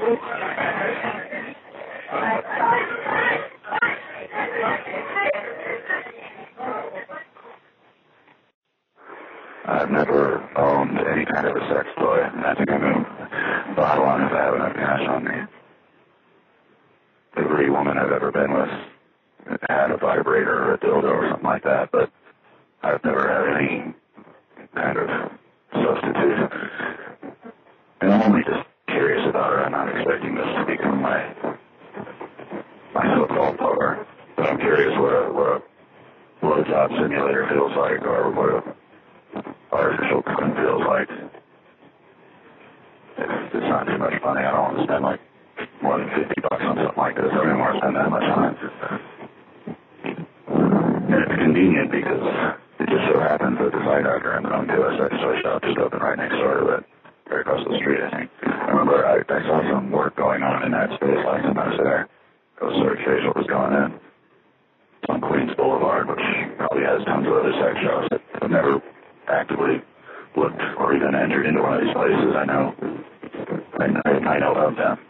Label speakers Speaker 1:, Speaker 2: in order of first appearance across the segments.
Speaker 1: I've never owned any kind of a sex toy, and I think I'm going to buy one if I have enough cash on me. Every woman I've ever been with had a vibrator or a dildo or something like that, but I've never had any kind of substitute. And I'm only just curious about it. I'm not expecting this to become my so-called power. But I'm curious what a blowjob simulator feels like, or what a artificial cum feels like. If it's not too much money, I don't want to spend like more than $50 on something like this. I don't even want to spend that much on it. And it's convenient because it just so happens that this eye doctor I'm going to a sex toy shop just opened right next door to it, right across the street, I think. I remember I saw some work going on in that space last time I was there. Ghost Facial was going in. It's on Queens Boulevard, which probably has tons of other sex shops that have never actively looked or even entered into one of these places. I know about them.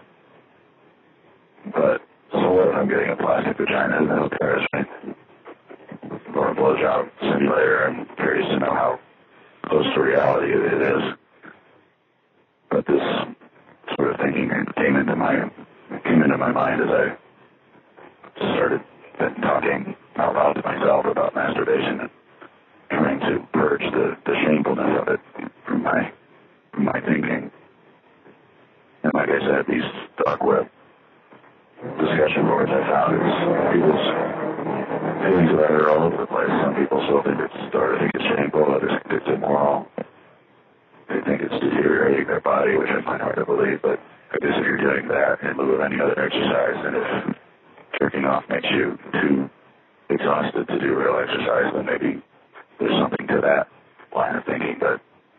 Speaker 1: But so what if I'm getting a plastic vagina and no cares, right? Or a blowjob simulator? I'm curious to know how close to reality it is. But this sort of thinking came into my mind as I started talking out loud to myself about masturbation and trying to purge the shamefulness of it from my thinking. And like I said, these dark web discussion boards I found, people's feelings about it are all over the place. Some people still think it's shameful, others think it's immoral. They think it's deteriorating their body, which I find hard to believe, but I guess if you're doing that in lieu of any other exercise, and if jerking off makes you too exhausted to do real exercise, then maybe there's something to that line of thinking, but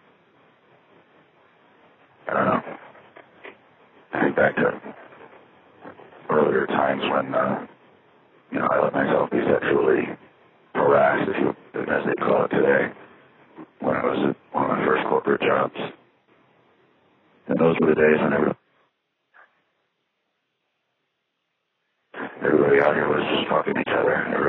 Speaker 1: I don't know. I think back to earlier times when, I let myself be sexually harassed, as they call it today, when I was at one of my first corporate jobs. And those were the days when everybody out here was just fucking each other.